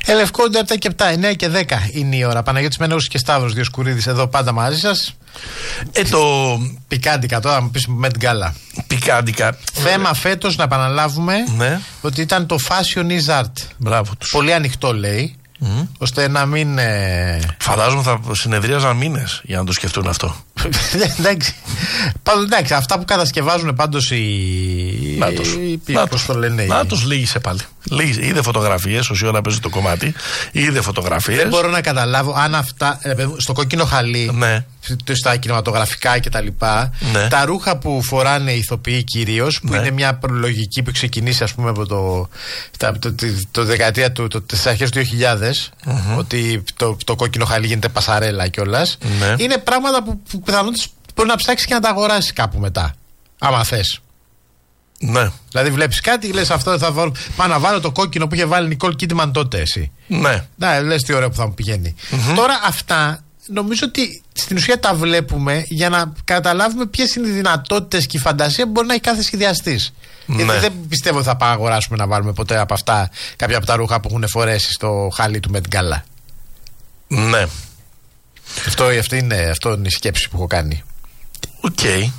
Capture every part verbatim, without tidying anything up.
Λευκό επτά και επτά, εννιά και δέκα είναι η ώρα. Παναγιώτης Μενέους και Σταύρος Διοσκουρίδης εδώ πάντα μαζί σας. Ε, το... Πικάντικα τώρα, μου πεις με την γκάλα. Πικάντικα. Θέμα φέτος να επαναλάβουμε, ναι, ότι ήταν το Fashion is Art. Μπράβο τους. Πολύ ανοιχτό λέει, mm. ώστε να μην... Ε... Φαντάζομαι θα συνεδρίαζαν μήνες για να το σκεφτούν αυτό. εντάξει. Πάντως, εντάξει, αυτά που κατασκευάζουν πάντως οι... Νάτος. οι... Πώς το λένε. Νάτος λύγησε πάλι. Λύγησε. Είδε φωτογραφίες, όση ώρα παίζει το κομμάτι. Είδε φωτογραφίες. Δεν μπορώ να καταλάβω αν αυτά... Στο κόκκινο χαλί, ναι, στα κινηματογραφικά κτλ. Ναι. Τα ρούχα που φοράνε οι ηθοποιοί κυρίως, που ναι, είναι μια προλογική που ξεκινήσει ας πούμε από το, το, το, το, το δεκαετία του, το, τις αρχές του δύο χιλιάδες, mm-hmm, ότι το, το κόκκινο χαλί γίνεται πασαρέλα κιόλας. Ναι. Είναι πράγματα που, που πιθανότητες μπορεί να ψάξεις και να τα αγοράσεις κάπου μετά, άμα θες. Ναι. Δηλαδή βλέπεις κάτι, λες αυτό θα βάλω. Πάω να βάλω το κόκκινο που είχε βάλει Νικόλ Κίτμαν τότε εσύ. Ναι. Ναι, λες τι ωραίο που θα μου πηγαίνει. Mm-hmm. Τώρα αυτά νομίζω ότι στην ουσία τα βλέπουμε για να καταλάβουμε ποιες είναι οι δυνατότητες και η φαντασία που μπορεί να έχει κάθε σχεδιαστής. Ναι. Γιατί δεν πιστεύω ότι θα πάμε να αγοράσουμε να βάλουμε ποτέ από αυτά κάποια από τα ρούχα που έχουν φορέσει στο χάλι του με την καλά. Ναι. Αυτό, αυτό, είναι, αυτό είναι η σκέψη που έχω κάνει. Οκ. Okay.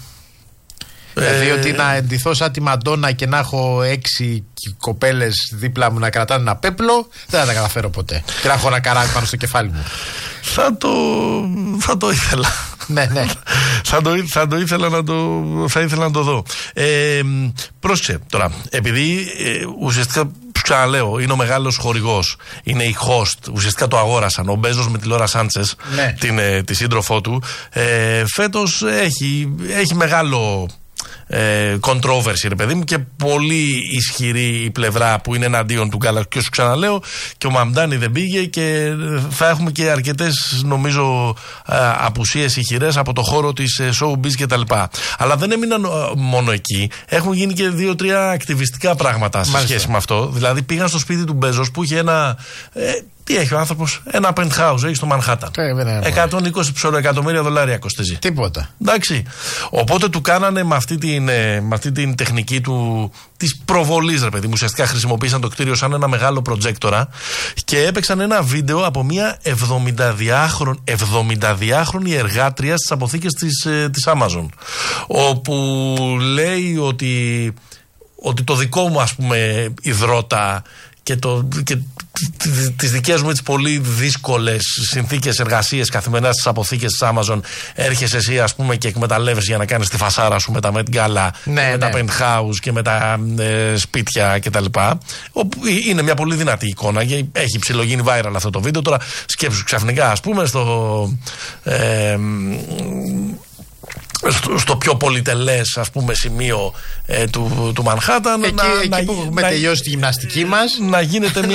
Δηλαδή ε... ότι να εντυθώ σαν τη Μαντόνα και να έχω έξι κοπέλες δίπλα μου να κρατάνε ένα πέπλο, δεν θα τα καταφέρω ποτέ. Και να έχω ένα καράβι πάνω στο κεφάλι μου. Θα το, θα το ήθελα. Ναι, ναι. θα, το, θα το ήθελα να το, θα ήθελα να το δω. Ε, πρόσεξε τώρα, επειδή ε, ουσιαστικά ξαναλέω, είναι ο μεγάλος χορηγός, είναι η host, ουσιαστικά το αγόρασαν, ο Μπέζος με τη Λόρα Σάντσες, ναι, την, ε, τη σύντροφό του. Ε, φέτος έχει, έχει μεγάλο ε, controversy, ρε παιδί μου, και πολύ ισχυρή η πλευρά που είναι εναντίον του Γκάλα. Και σου ξαναλέω, και ο Μαμντάνι δεν πήγε και θα έχουμε και αρκετές, νομίζω, ε, απουσίες ηχηρές από το χώρο της ε, showbiz και τα λοιπά. Αλλά δεν έμειναν ε, μόνο εκεί. Έχουν γίνει και δύο-τρία ακτιβιστικά πράγματα σε σχέση με αυτό. Δηλαδή πήγαν στο σπίτι του Μπέζος που είχε ένα... Ε, τι έχει ο άνθρωπος, ένα penthouse, έχει στο Μανχάταν. εκατόν είκοσι εκατομμύρια δολάρια κοστίζει. Τίποτα. Εντάξει. Οπότε του κάνανε με αυτή την, με αυτή την τεχνική του, της προβολής, ρε παιδί μου. Ουσιαστικά χρησιμοποίησαν το κτίριο σαν ένα μεγάλο προτζέκτορα και έπαιξαν ένα βίντεο από μια εβδομηνταδυάχρονη εργάτρια στις αποθήκες της, της Amazon. Όπου λέει ότι, ότι το δικό μου, ας πούμε, υδρότα και, το, και τις δικές μου τις πολύ δύσκολες συνθήκες εργασίες καθημερινά στις αποθήκες της Amazon, έρχεσαι εσύ, ας πούμε, και εκμεταλλεύεσαι για να κάνεις τη φασάρα σου με τα Met Gala, ναι, με ναι, τα penthouse και με τα ε, σπίτια κτλ. Είναι μια πολύ δυνατή εικόνα και έχει ψιλογίνει viral αυτό το βίντεο. Τώρα σκέψου ξαφνικά, ας πούμε, στο... Ε, Στο, στο πιο πολυτελές, ας πούμε, σημείο ε, του, του Μανχάταν, εκεί, να, εκεί να, που έχουμε να, τελειώσει τη γυμναστική μας, να γίνεται μια